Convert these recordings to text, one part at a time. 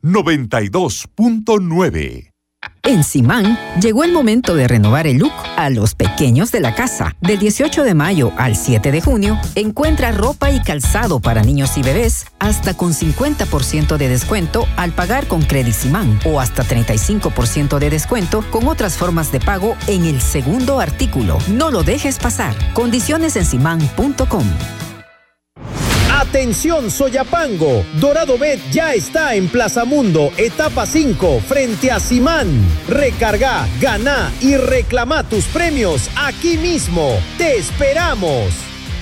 92.9. En Simán, llegó el momento de renovar el look a los pequeños de la casa. Del 18 de mayo al 7 de junio, encuentra ropa y calzado para niños y bebés hasta con 50% de descuento al pagar con Credit Simán o hasta 35% de descuento con otras formas de pago en el segundo artículo. No lo dejes pasar. Condiciones en simán.com. ¡Atención, Soyapango! Dorado Bet ya está en Plaza Mundo, etapa 5, frente a Simán. Recarga, gana y reclama tus premios aquí mismo. ¡Te esperamos!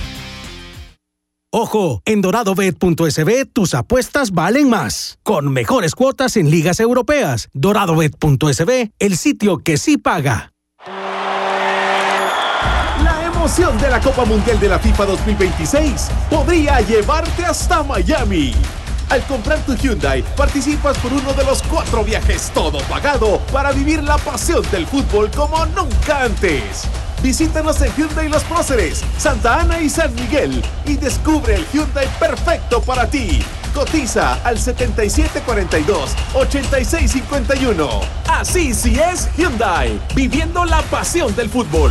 ¡Ojo! En doradobet.sb tus apuestas valen más. Con mejores cuotas en ligas europeas. Doradobet.sb, el sitio que sí paga. La emoción de la Copa Mundial de la FIFA 2026 podría llevarte hasta Miami. Al comprar tu Hyundai, participas por uno de los 4 viajes todo pagado para vivir la pasión del fútbol como nunca antes. Visítanos en Hyundai Los Próceres, Santa Ana y San Miguel y descubre el Hyundai perfecto para ti. Cotiza al 7742-8651. Así sí es Hyundai, viviendo la pasión del fútbol.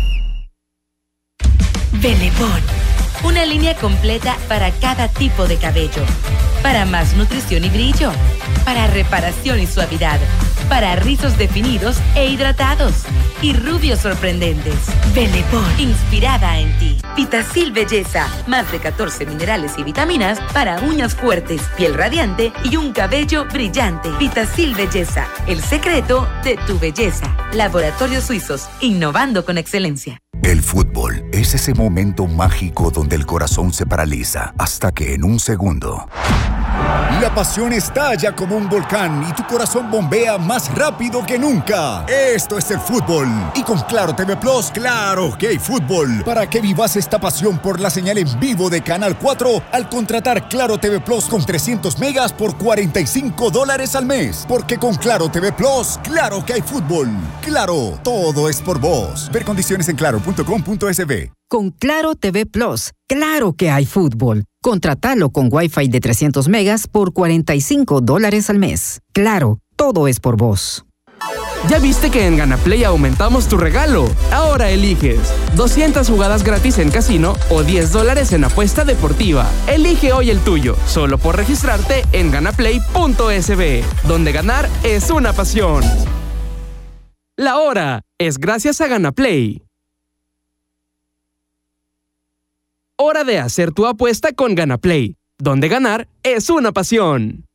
Benetton, una línea completa para cada tipo de cabello, para más nutrición y brillo, para reparación y suavidad, para rizos definidos e hidratados y rubios sorprendentes. Benetton, inspirada en ti. Vitacil Belleza, más de 14 minerales y vitaminas para uñas fuertes, piel radiante y un cabello brillante. Vitacil Belleza, el secreto de tu belleza. Laboratorios Suizos, innovando con excelencia. El fútbol es ese momento mágico donde el corazón se paraliza hasta que en un segundo la pasión estalla como un volcán y tu corazón bombea más rápido que nunca. Esto es el fútbol. Y con Claro TV Plus, claro que hay fútbol. Para que vivas esta pasión por la señal en vivo de Canal 4 al contratar Claro TV Plus con 300 megas por $45 al mes. Porque con Claro TV Plus, claro que hay fútbol. Claro, todo es por vos. Ver condiciones en claro.com.sb. Con Claro TV Plus, claro que hay fútbol. Contratalo con Wi-Fi de 300 megas por $45 al mes. Claro, todo es por vos. ¿Ya viste que en GanaPlay aumentamos tu regalo? Ahora eliges 200 jugadas gratis en casino o $10 en apuesta deportiva. Elige hoy el tuyo, solo por registrarte en ganaplay.sb, donde ganar es una pasión. La hora es gracias a GanaPlay. Hora de hacer tu apuesta con GanaPlay, donde ganar es una pasión.